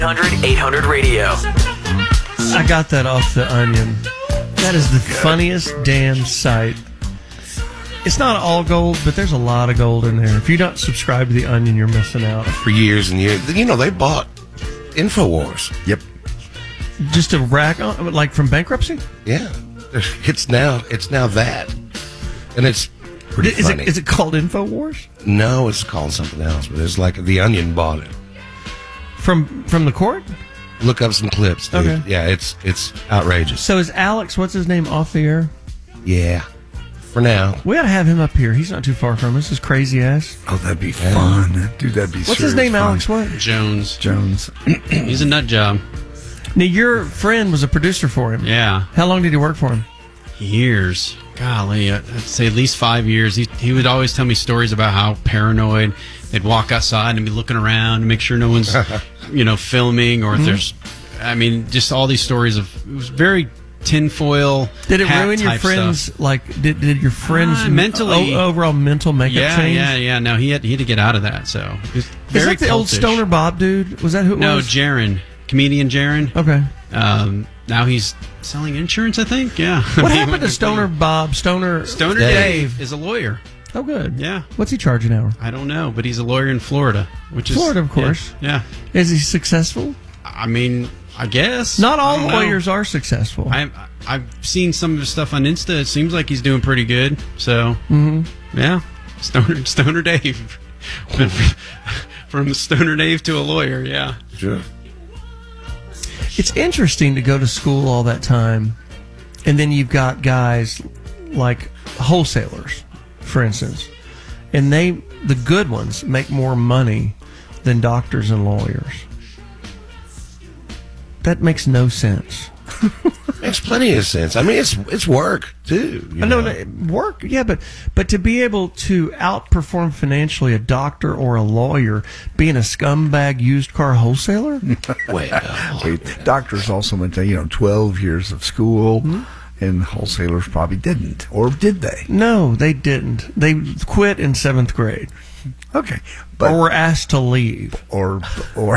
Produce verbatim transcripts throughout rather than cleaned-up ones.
one eight hundred eight hundred radio. I got that off The Onion. That is the funniest damn site. It's not all gold, but there's a lot of gold in there. If you're not subscribed to The Onion, you're missing out. For years and years. You know, they bought InfoWars. Yep. Just a rack, on, like from bankruptcy? Yeah. It's now it's now that. And it's pretty is funny. It, is it called InfoWars? No, it's called something else. But it's like The Onion bought it. From from the court? Look up some clips, dude. Okay. Yeah, it's it's outrageous. So is Alex, what's his name, off the air? Yeah. For now. We ought to have him up here. He's not too far from us. His crazy ass. Oh, that'd be fun. Dude, that'd be What's serious his name, fun. Alex? What? Jones. Jones. He's a nut job. Now, your friend was a producer for him. Yeah. How long did he work for him? Years. Golly, I'd say at least five years. He, he would always tell me stories about how paranoid. They'd walk outside and be looking around to make sure no one's, you know, filming or if Mhm. there's, I mean, just all these stories of, it was very tinfoil. Did it hat ruin your type friends? stuff. Like, did did your friends Uh, mentally- o- overall mental makeup Yeah, change? yeah, yeah. No, he had he had to get out of that. So it was Is very that the old cultish. Stoner Bob dude? Was that who it No, was? Jaron, comedian Jaron. Okay. Um, now he's selling insurance, I think. Yeah. What happened to Stoner Bob? Stoner Stoner Dave. Dave is a lawyer. Oh, good. Yeah. What's he charge an hour? I don't know, but he's a lawyer in Florida, which is Florida, of course. Yeah. Is he successful? yeah. I mean, I guess Not I all don't know. lawyers are successful. I I've seen some of his stuff on Insta. It seems like he's doing pretty good. So Mhm. yeah, Stoner Stoner Dave, Went from- from Stoner Dave to a lawyer. Yeah. Sure. It's interesting to go to school all that time, and then you've got guys like wholesalers, for instance, and they, the good ones, make more money than doctors and lawyers. That makes no sense. Makes plenty of sense. I mean, it's it's work too. you I know, know? no, work, yeah, but but to be able to outperform financially a doctor or a lawyer being a scumbag used car wholesaler? Well, Wait, doctors also went to, you know, twelve years of school, Hmm? and wholesalers probably didn't. Or did they? No, they didn't. They quit in seventh grade. Okay. Or were asked to leave. Or, or,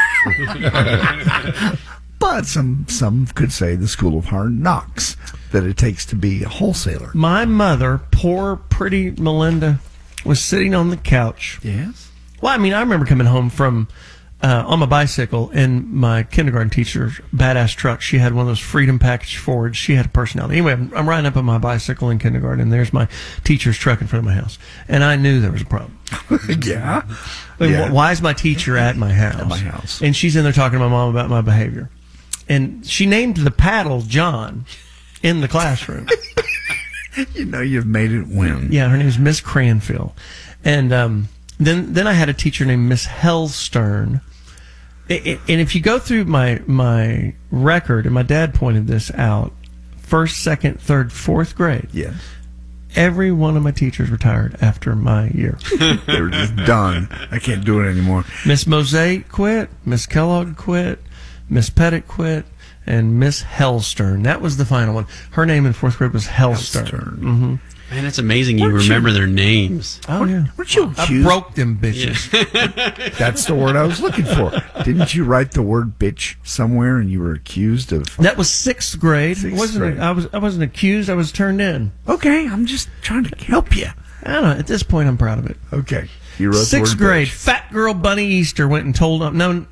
but some, some could say the school of hard knocks that it takes to be a wholesaler. My mother, poor pretty Melinda, was sitting on the couch. Yes. Well, I mean, I remember coming home from uh, on my bicycle, and my kindergarten teacher's badass truck. She had one of those Freedom Package Fords. She had a personality. Anyway, I'm, I'm riding up on my bicycle in kindergarten, and there's my teacher's truck in front of my house, and I knew there was a problem. Yeah. I mean, Yeah. wh- Why is my teacher at my house? At my house. And she's in there talking to my mom about my behavior, and she named the paddle John in the classroom. You know, you've made it win. Yeah, her name is Miss Cranfield. And um, then then I had a teacher named Miss Hellstern. I- I- And if you go through my my record, and my dad pointed this out, first, second, third, fourth grade, Yes. every one of my teachers retired after my year. They were just done. I can't do it anymore. Miss Mosaic quit, Miss Kellogg quit, Miss Pettit quit, and Miss Hellstern. That was the final one. Her name in fourth grade was Hellstern. Hellstern. Mm-hmm. Man, it's amazing you Weren't you- remember their names. Oh, yeah. Weren't you I accused? broke them bitches. That's the word I was looking for. Didn't you write the word bitch somewhere and you were accused of? That was sixth grade. Sixth wasn't grade. I was I wasn't accused. I was turned in. Okay, I'm just trying to help you. I don't know. At this point, I'm proud of it. Okay. You wrote Sixth the word grade, bitch. fat girl Bunny Easter went and told them. No,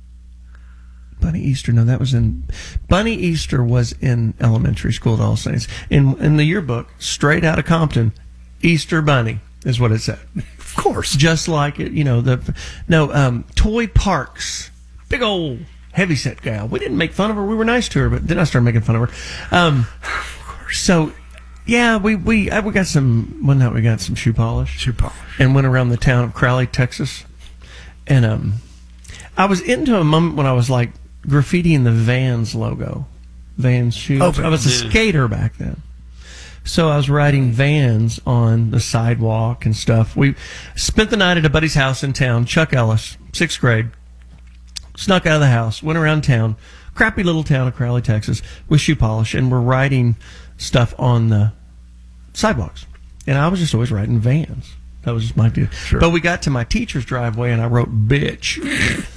Bunny Easter. No, that was in Bunny Easter was in elementary school at All Saints. In in the yearbook, straight out of Compton, Easter Bunny is what it said. Of course. Just like it, you know. The no um, Toy Parks, big old heavyset gal. We didn't make fun of her. We were nice to her, but then I started making fun of her. Um, so. Yeah, we we uh, we got some. One night we got some shoe polish. Shoe polish. And went around the town of Crowley, Texas. And um, I was into a moment when I was like graffitiing the Vans logo, Vans shoes. Oh, I was a yeah. skater back then, so I was writing Vans on the sidewalk and stuff. We spent the night at a buddy's house in town, Chuck Ellis, sixth grade. Snuck out of the house, went around town, crappy little town of Crowley, Texas, with shoe polish, and we're writing stuff on the sidewalks. And I was just always writing Vans. That was just my deal. Sure. But we got to my teacher's driveway, and I wrote bitch.